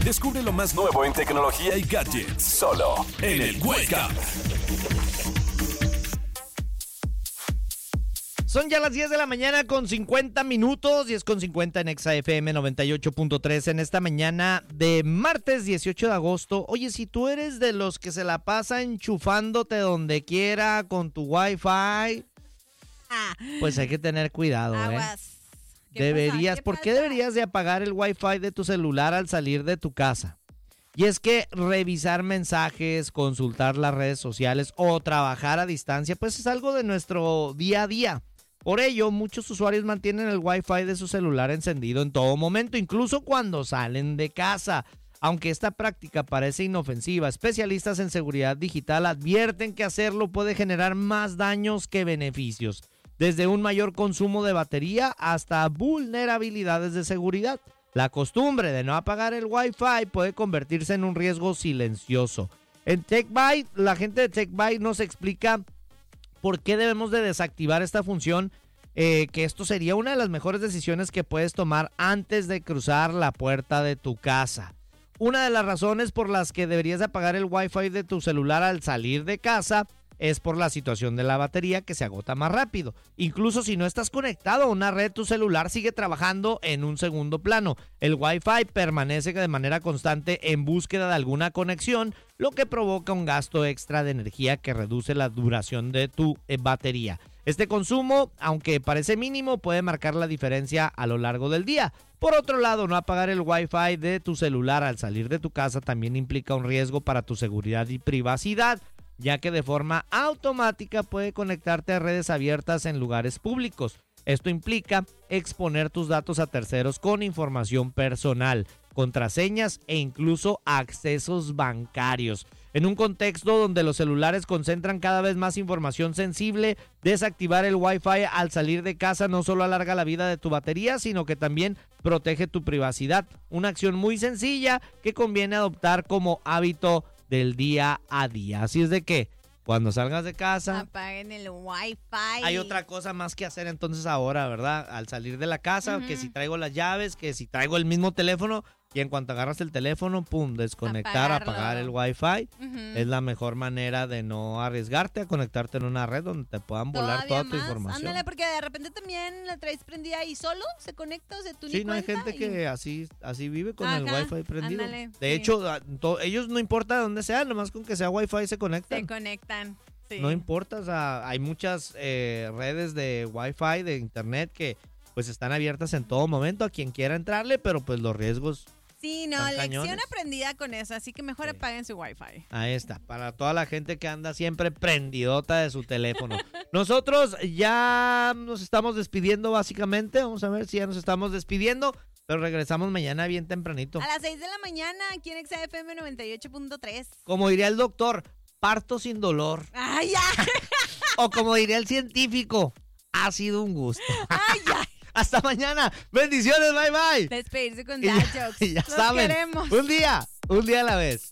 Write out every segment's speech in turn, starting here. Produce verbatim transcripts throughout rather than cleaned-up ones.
Descubre lo más nuevo en tecnología y gadgets, solo en el Wake Up. Son ya las diez de la mañana con cincuenta minutos, diez con cincuenta en Exa F M noventa y ocho punto tres en esta mañana de martes dieciocho de agosto. Oye, si tú eres de los que se la pasa enchufándote donde quiera con tu Wi-Fi, ah. pues hay que tener cuidado, Aguas. ¿eh? ¿Qué Deberías, pasa? ¿Qué ¿por qué pasa? deberías de apagar el Wi-Fi de tu celular al salir de tu casa? Y es que revisar mensajes, consultar las redes sociales o trabajar a distancia, pues es algo de nuestro día a día. Por ello, muchos usuarios mantienen el Wi-Fi de su celular encendido en todo momento, incluso cuando salen de casa. Aunque esta práctica parece inofensiva, especialistas en seguridad digital advierten que hacerlo puede generar más daños que beneficios, desde un mayor consumo de batería hasta vulnerabilidades de seguridad. La costumbre de no apagar el Wi-Fi puede convertirse en un riesgo silencioso. En TechByte, la gente de TechByte nos explica por qué debemos de desactivar esta función, eh, que esto sería una de las mejores decisiones que puedes tomar antes de cruzar la puerta de tu casa. Una de las razones por las que deberías de apagar el Wi-Fi de tu celular al salir de casa es por la situación de la batería, que se agota más rápido. Incluso si no estás conectado a una red, tu celular sigue trabajando en un segundo plano. El Wi-Fi permanece de manera constante en búsqueda de alguna conexión, lo que provoca un gasto extra de energía que reduce la duración de tu eh, batería. Este consumo, aunque parece mínimo, puede marcar la diferencia a lo largo del día. Por otro lado, no apagar el Wi-Fi de tu celular al salir de tu casa también implica un riesgo para tu seguridad y privacidad, ya que de forma automática puede conectarte a redes abiertas en lugares públicos. Esto implica exponer tus datos a terceros con información personal, contraseñas e incluso accesos bancarios. En un contexto donde los celulares concentran cada vez más información sensible, desactivar el Wi-Fi al salir de casa no solo alarga la vida de tu batería, sino que también protege tu privacidad. Una acción muy sencilla que conviene adoptar como hábito del día a día. Así es de que cuando salgas de casa, apaguen el Wi-Fi. Hay otra cosa más que hacer entonces ahora, ¿verdad? Al salir de la casa, uh-huh. que si traigo las llaves, que si traigo el mismo teléfono, y en cuanto agarras el teléfono, pum, desconectar, Apagarlo. apagar el Wi-Fi. Uh-huh. Es la mejor manera de no arriesgarte a conectarte en una red donde te puedan volar toda más. tu información. Ándale, porque de repente también la traes prendida y solo se conecta, o sea, tú Sí, ni no hay cuenta gente y... que así, así vive con Ajá, el Wi-Fi prendido. Ándale, de sí. hecho, to, ellos no importa de dónde sea, nomás con que sea Wi-Fi se conectan. Se conectan. Sí. No importa, o sea, hay muchas eh, redes de Wi-Fi, de internet que pues están abiertas en todo momento a quien quiera entrarle, pero pues los riesgos. Sí, no, lección aprendida con eso, así que mejor sí. apaguen su Wi-Fi. Ahí está, para toda la gente que anda siempre prendidota de su teléfono. Nosotros ya nos estamos despidiendo básicamente, vamos a ver si ya nos estamos despidiendo, pero regresamos mañana bien tempranito. A las seis de la mañana, aquí en Exa F M noventa y ocho punto tres. Como diría el doctor, parto sin dolor. ¡Ay, ya! O como diría el científico, ha sido un gusto. ¡Ay, ya! Hasta mañana. Bendiciones, bye bye. Despedirse con dad jokes. Y ya Los saben, queremos. Un día, un día a la vez.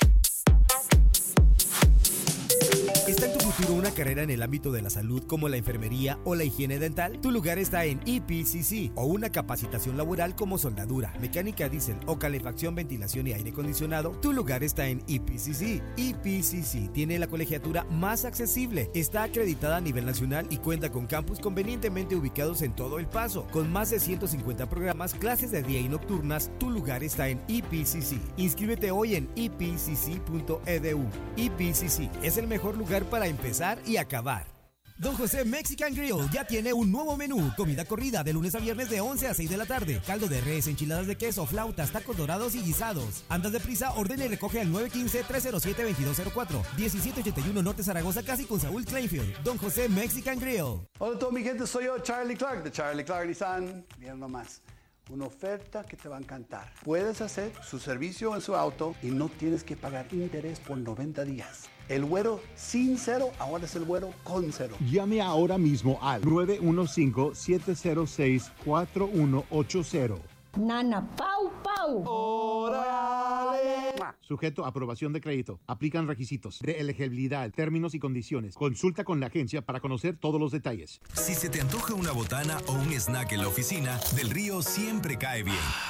¿Está en tu futuro una carrera en el ámbito de la salud como la enfermería o la higiene dental? Tu lugar está en E P C C, o una capacitación laboral como soldadura, mecánica diésel o calefacción, ventilación y aire acondicionado. Tu lugar está en E P C C. E P C C tiene la colegiatura más accesible, está acreditada a nivel nacional y cuenta con campus convenientemente ubicados en todo El Paso. Con más de ciento cincuenta programas, clases de día y nocturnas, tu lugar está en E P C C. Inscríbete hoy en e p c c punto e d u. E P C C es el mejor lugar para empezar y acabar. Don José Mexican Grill ya tiene un nuevo menú. Comida corrida de lunes a viernes de once a seis de la tarde. Caldo de res, enchiladas de queso, flautas, tacos dorados y guisados. Andas deprisa, ordena y recoge al nueve uno cinco, tres cero siete, dos dos cero cuatro. diecisiete ochenta y uno Norte Zaragoza, casi con Saúl Kleinfield. Don José Mexican Grill. Hola a toda mi gente, soy yo, Charlie Clark, de Charlie Clark Nissan. Miren nomás. Una oferta que te va a encantar. Puedes hacer su servicio en su auto y no tienes que pagar interés por noventa días. El güero sin cero, ahora es el güero con cero. Llame ahora mismo al nueve uno cinco, siete cero seis, cuatro uno ocho cero. Nana Pau Pau. ¡Órale! Sujeto a aprobación de crédito. Aplican requisitos de elegibilidad, términos y condiciones. Consulta con la agencia para conocer todos los detalles. Si se te antoja una botana o un snack en la oficina, Del Río siempre cae bien.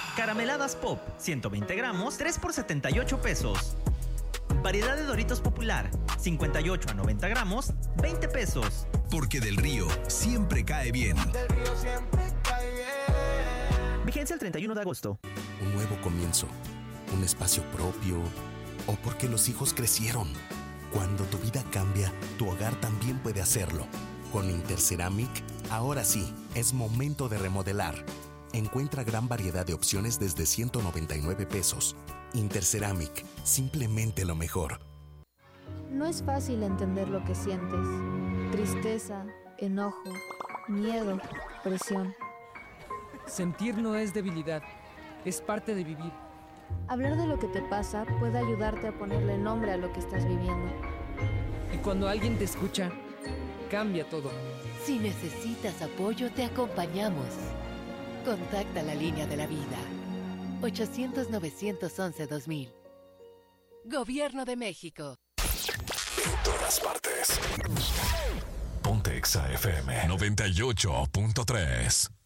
Carameladas Pop, ciento veinte gramos, tres por setenta y ocho pesos. Variedad de Doritos Popular, cincuenta y ocho a noventa gramos, veinte pesos. Porque Del Río siempre cae bien. Del Río siempre cae bien. Vigencia el treinta y uno de agosto. Un nuevo comienzo, un espacio propio, o porque los hijos crecieron. Cuando tu vida cambia, tu hogar también puede hacerlo. Con Interceramic, ahora sí, es momento de remodelar. Encuentra gran variedad de opciones desde ciento noventa y nueve pesos. Interceramic, simplemente lo mejor. No es fácil entender lo que sientes. Tristeza, enojo, miedo, presión. Sentir no es debilidad, es parte de vivir. Hablar de lo que te pasa puede ayudarte a ponerle nombre a lo que estás viviendo. Y cuando alguien te escucha, cambia todo. Si necesitas apoyo, te acompañamos. Contacta la línea de la vida. ochocientos, novecientos once, dos mil. Gobierno de México. En todas partes. Ponte Exa F M noventa y ocho punto tres.